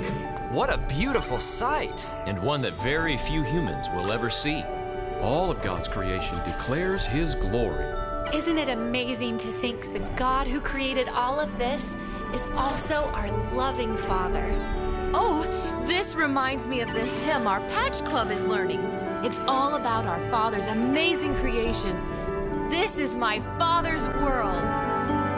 What a beautiful sight! And one that very few humans will ever see. All of God's creation declares His glory. Isn't it amazing to think the God who created all of this is also our loving Father? Oh, this reminds me of the hymn our Patch Club is learning. It's all about our Father's amazing creation. This is my Father's world.